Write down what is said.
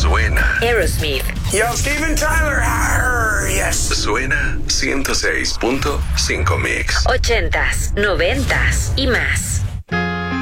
Suena. Aerosmith. Yo, Steven Tyler. Arr, yes. Suena 106.5 Mix. 80s, 90s y más.